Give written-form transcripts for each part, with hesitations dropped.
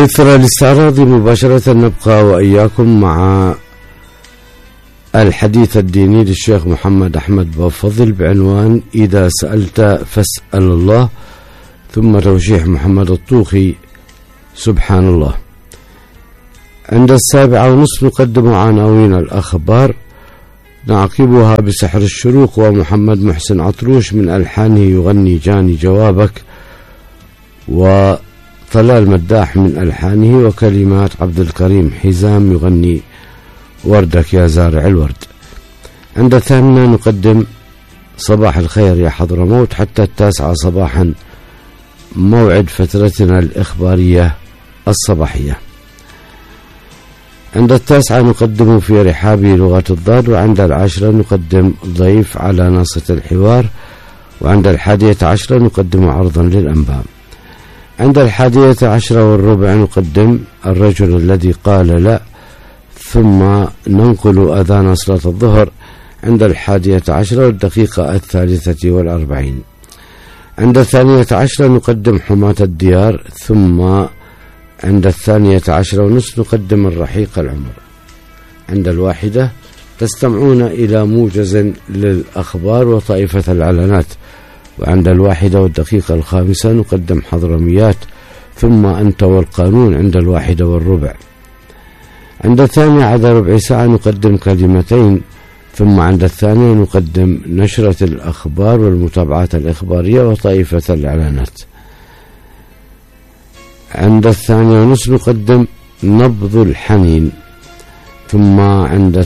إثر الاستعراض مباشرة نبقى وإياكم مع الحديث الديني للشيخ محمد أحمد بافضل بعنوان إذا سألت فاسأل الله، ثم توشيح محمد الطوخي سبحان الله. عند 7:30 نقدم عناوين الأخبار، نعقبها بسحر الشروق ومحمد محسن عطروش من ألحانه يغني جاني جوابك، وطلال مداح من ألحانه وكلمات عبد الكريم حزام يغني وردك يا زارع الورد. عند 8 نقدم صباح الخير يا حضرموت حتى 9 صباحا، موعد فترتنا الإخبارية الصباحية. عند 9 نقدم في رحاب لغة الضاد، وعند 10 نقدم ضيف على ناصة الحوار، وعند 11 نقدم عرضا للأنباء. عند 11:15 نقدم الرجل الذي قال لا، ثم ننقل أذان صلاة الظهر عند 11:10 والدقيقة 43. عند 12 نقدم حماة الديار، ثم عند 12:30 نقدم الرحيق العمر. عند 1 تستمعون إلى موجز للأخبار وطائفة الإعلانات، وعند 1:05 نقدم حضرميات، ثم أنت والقانون عند 1:15. عند 2:15 نقدم كلمتين، ثم عند 2 نقدم نشرة الأخبار والمتابعات الإخبارية وطائفة الإعلانات. عند 2:30 نقدم نبض الحنين، ثم عند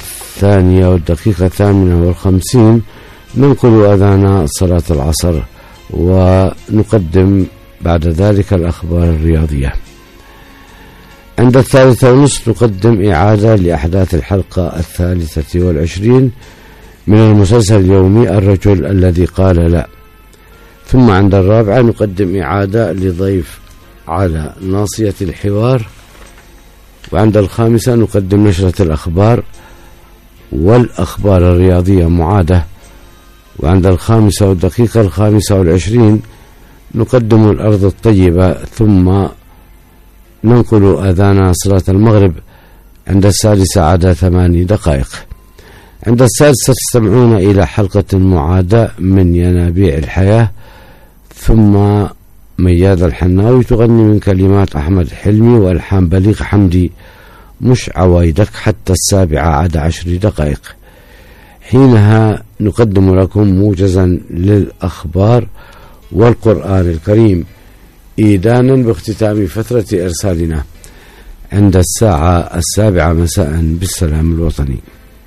2:58 ننقل أذان صلاة العصر، ونقدم بعد ذلك الأخبار الرياضية. عند 3:30 نقدم إعادة لأحداث الحلقة 23 من المسلسل اليومي الرجل الذي قال لا. ثم عند 4 نقدم إعادة لضيف على ناصية الحوار، وعند 5 نقدم نشرة الأخبار والأخبار الرياضية معادة، وعند 5:25 نقدم الأرض الطيبة، ثم ننقل أذان صلاة المغرب عند 6 عدا 8 دقائق. عند 6 تستمعون إلى حلقة معادة من ينابيع الحياة، ثم مياد الحناوي تغني من كلمات أحمد حلمي وألحان بليغ حمدي مش عوايدك حتى 7 عدا 10 دقائق. حينها نقدم لكم موجزا للأخبار والقرآن الكريم إيدانا باختتام فترة إرسالنا عند 7 مساء بالسلام الوطني.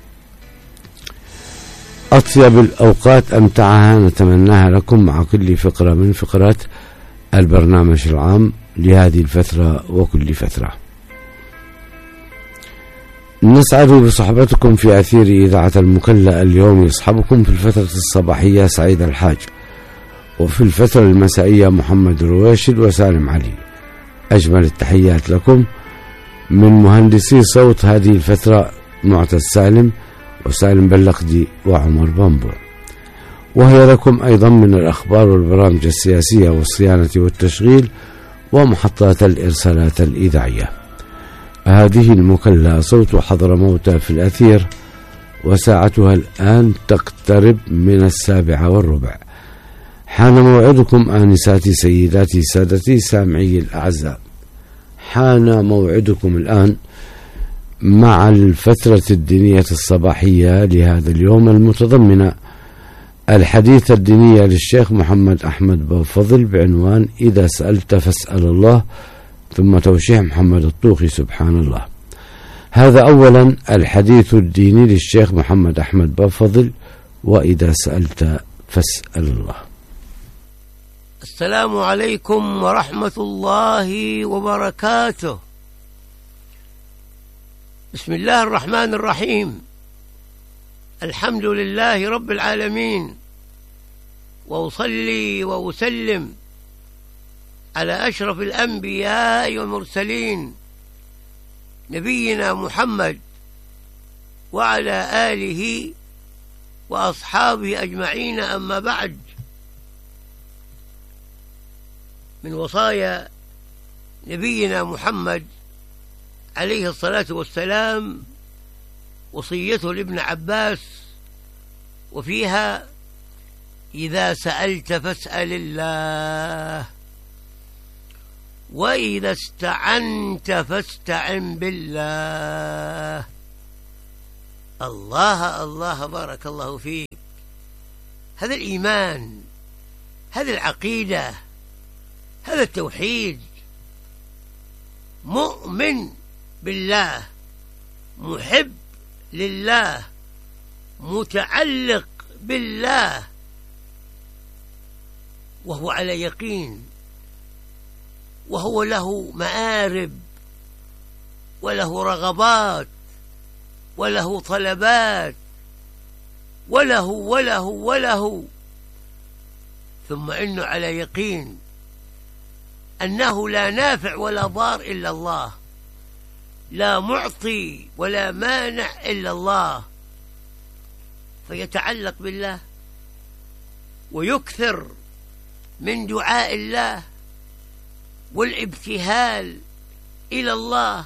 أطيب الأوقات أمتعها نتمناها لكم مع كل فقرة من فقرات البرنامج العام لهذه الفترة وكل فترة. نسعد بصحبتكم في أثير إذاعة المكلا. اليوم يصحبكم في الفترة الصباحية سعيد الحاج، وفي الفترة المسائية محمد رويشد وسالم علي. أجمل التحيات لكم من مهندسي صوت هذه الفترة معتز سالم وسالم بلقدي وعمر بامبو، وهي لكم أيضا من الأخبار والبرامج السياسية والصيانة والتشغيل ومحطات الإرسالات الإذاعية. هذه المكلا صوت حضرموت في الأثير، وساعتها الآن تقترب من 7:15. حان موعدكم آنساتي سيداتي سادتي سامعي الأعزاء، حان موعدكم الآن مع الفترة الدينية الصباحية لهذا اليوم المتضمنة الحديث الديني للشيخ محمد أحمد بافضل بعنوان إذا سألت فاسأل الله، ثم توشيح محمد الطوخي سبحان الله. هذا أولا الحديث الديني للشيخ محمد أحمد بافضل، وإذا سألت فاسأل الله. السلام عليكم ورحمة الله وبركاته. بسم الله الرحمن الرحيم. الحمد لله رب العالمين، وأصلي وأسلم على أشرف الأنبياء والمرسلين نبينا محمد وعلى آله وأصحابه أجمعين. أما بعد، من وصايا نبينا محمد عليه الصلاة والسلام وصيته لابن عباس، وفيها: إذا سألت فاسأل الله، وإذا استعنت فاستعن بالله. الله الله، بارك الله فيك. هذا الإيمان، هذه العقيدة، هذا التوحيد. مؤمن بالله، محب لله، متعلق بالله، وهو على يقين، وهو له مآرب وله رغبات وله طلبات وله، ثم إنه على يقين أنه لا نافع ولا ضار إلا الله، لا معطي ولا مانع إلا الله، فيتعلق بالله ويكثر من دعاء الله والابتهال إلى الله،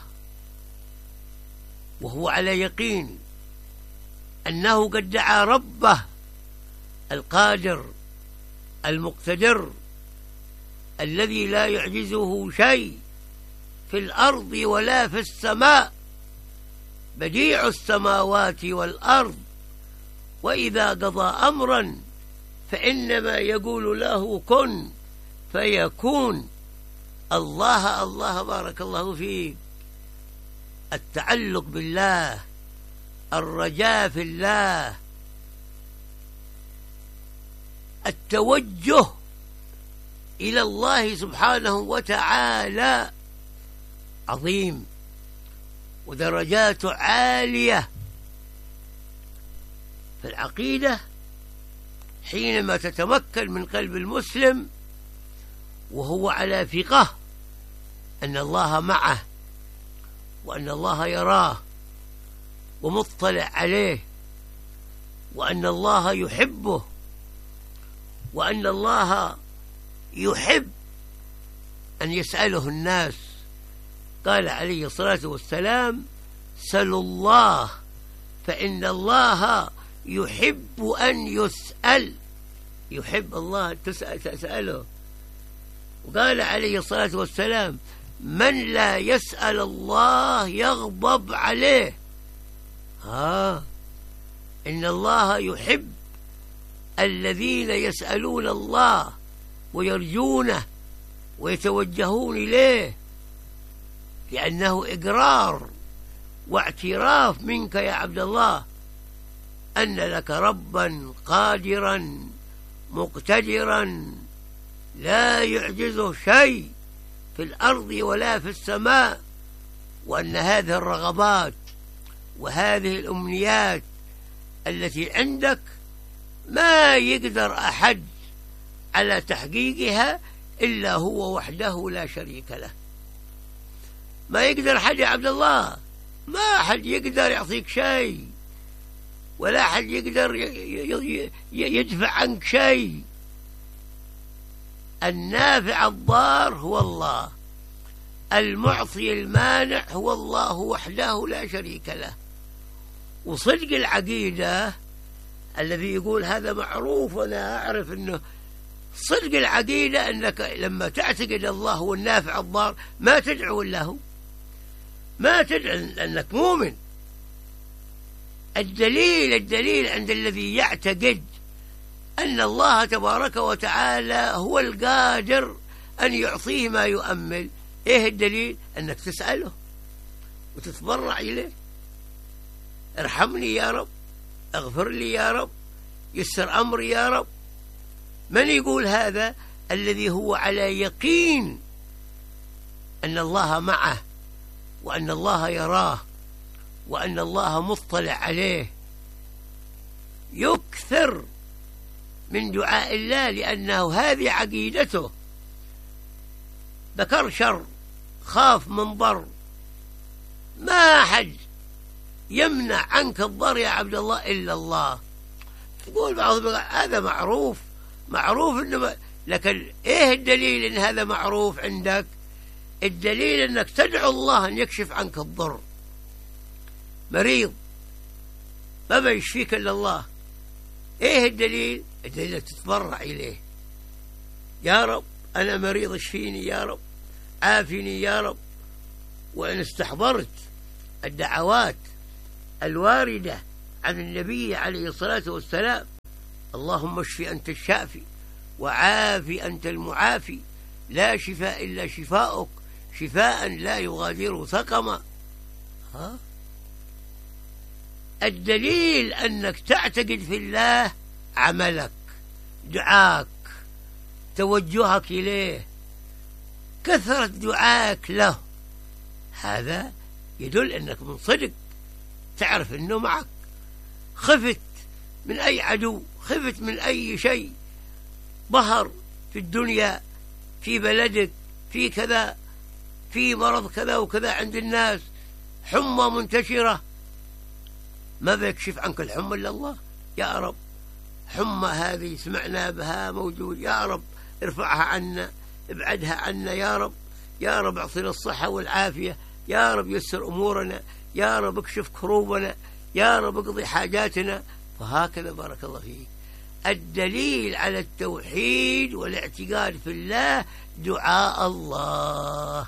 وهو على يقين أنه قد دعا ربه القادر المقتدر الذي لا يعجزه شيء في الأرض ولا في السماء، بديع السماوات والأرض، وإذا قضى أمرا فإنما يقول له كن فيكون. الله الله، بارك الله فيك. التعلق بالله، الرجاء في الله، التوجه إلى الله سبحانه وتعالى عظيم ودرجاته عالية. فالعقيدة حينما تتمكن من قلب المسلم وهو على ثقة أن الله معه، وأن الله يراه ومطلع عليه، وأن الله يحبه، وأن الله يحب أن يسأله الناس. قال عليه الصلاة والسلام: سلوا الله فإن الله يحب أن يسأل. يحب الله تسأله. وقال عليه الصلاة والسلام: من لا يسأل الله يغضب عليه. إن الله يحب الذين يسألون الله ويرجونه ويتوجهون إليه، لأنه إقرار واعتراف منك يا عبد الله أن لك ربا قادرا مقتدرا لا يعجزه شيء في الأرض ولا في السماء، وأن هذه الرغبات وهذه الأمنيات التي عندك ما يقدر أحد على تحقيقها إلا هو وحده لا شريك له. ما يقدر حد يا عبد الله، ما أحد يقدر يعطيك شيء، ولا أحد يقدر يدفع عنك شيء. النافع الضار هو الله، المعطي المانع هو الله وحده لا شريك له. وصدق العقيدة الذي يقول هذا معروف، وأنا أعرف أنه صدق العقيدة أنك لما تعتقد الله هو النافع الضار ما تدعو له، ما تدعو أنك مؤمن. الدليل عند الذي يعتقد أن الله تبارك وتعالى هو القادر أن يعطيه ما يؤمل. إيه الدليل؟ أنك تسأله وتتضرع إليه: ارحمني يا رب، اغفر لي يا رب، يسر أمري يا رب. من يقول هذا؟ الذي هو على يقين أن الله معه، وأن الله يراه، وأن الله مطلع عليه. يكثر من دعاء الله، لأنه هذه عقيدته. ذكر شر، خاف من ضر، ما أحد يمنع عنك الضر يا عبد الله إلا الله. تقول بعض هذا معروف إنه، لكن إيه الدليل إن هذا معروف عندك؟ الدليل أنك تدعو الله أن يكشف عنك الضر. مريض ما بيشفيك إلا الله، إيه الدليل؟ الدليل تتضرع إليه، يا رب أنا مريض اشفيني يا رب، عافني يا رب. وإن استحضرت الدعوات الواردة عن النبي عليه الصلاة والسلام، اللهم اشف أنت الشافي وعافي أنت المعافي، لا شفاء إلا شفاؤك، شفاء لا يغادر سقما. الدليل أنك تعتقد في الله عملك، دعاك، توجهك إليه، كثرة دعاك له، هذا يدل أنك من صدق تعرف أنه معك. خفت من أي عدو، خفت من أي شيء ظهر في الدنيا، في بلدك، في كذا، في مرض كذا وكذا عند الناس، حمى منتشرة، ما بيكشف عنك الحمى إلا الله. يا رب حمى هذه سمعنا بها موجود، يا رب ارفعها عنا، ابعدها عنا يا رب، يا رب اعطنا الصحة والعافية، يا رب يسر أمورنا، يا رب اكشف كروبنا، يا رب اقضي حاجاتنا. فهكذا بارك الله فيك الدليل على التوحيد والاعتقاد في الله دعاء الله،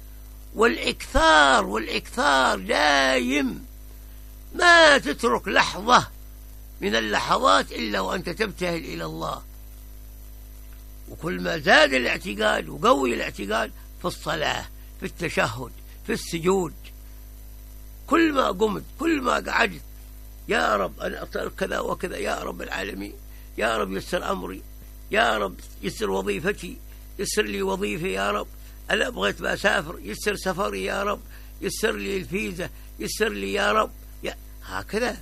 والإكثار دايم، ما تترك لحظة من اللحظات إلا وأنت تبتهل إلى الله. وكل ما زاد الاعتقاد وقوي الاعتقاد في الصلاة، في التشهد، في السجود، كل ما قمت، كل ما قعدت، يا رب أنا أطلب كذا وكذا يا رب العالمين، يا رب يسر أمري، يا رب يسر وظيفتي، يسر لي وظيفة يا رب، أنا بغيت بسافر يسر سفري يا رب، يسر لي الفيزا، يسر لي يا رب، هكذا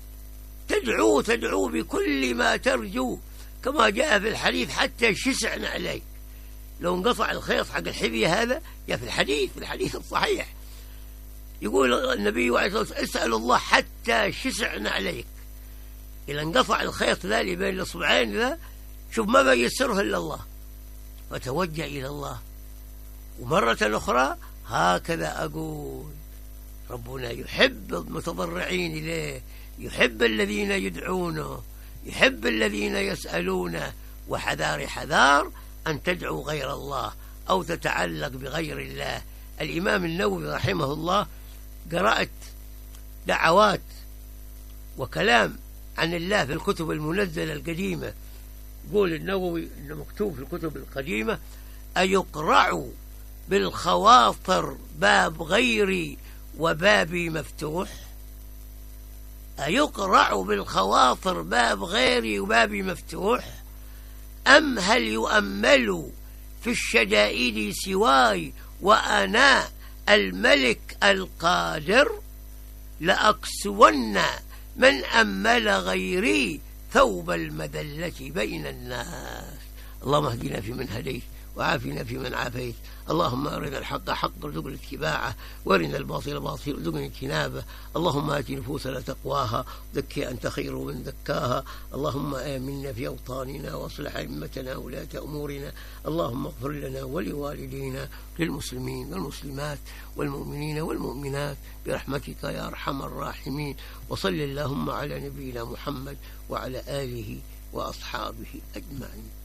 تدعو بكل ما ترجو، كما جاء في الحديث حتى شسعنا عليك. لو انقطع الخيط حق الحبية هذا، يا في الحديث الصحيح يقول النبي عليه الصلاة والسلام اسأل الله حتى شسعنا عليك. إذا انقطع الخيط ذا اللي بين الأصبعين ذا، شوف ما بيسره إلا الله، وتوجه إلى الله. ومرة أخرى هكذا أقول ربنا يحب المتضرعين إليه، يحب الذين يدعونه، يحب الذين يسألونه. وحذار أن تدعو غير الله أو تتعلق بغير الله. الإمام النووي رحمه الله قرأت دعوات وكلام عن الله في الكتب المنزلة القديمة. يقول النووي إنه مكتوب في الكتب القديمة: أيقرع بالخواطر باب غيري وبابي مفتوح؟ أيقرع بالخواطر باب غيري وبابي مفتوح؟ أم هل يؤمل في الشدائد سواي وأنا الملك القادر؟ لأكسون من أمل غيري ثوب المذلة بين الناس. اللهم اهدنا فيمن هديت، وعافنا فيمن عافيت. اللهم أرنا الحق حقا وارزقنا اتباعه، وارنا الباطل باطلا وارزقنا اجتنابه. اللهم آت نفوسنا تقواها، زكها أنت خير من زكاها. اللهم آمنا في أوطاننا، واصلح أئمتنا ولاة أمورنا. اللهم اغفر لنا ولوالدينا، للمسلمين والمسلمات والمؤمنين والمؤمنات برحمتك يا أرحم الراحمين. وصل اللهم على نبينا محمد وعلى آله وأصحابه أجمعين.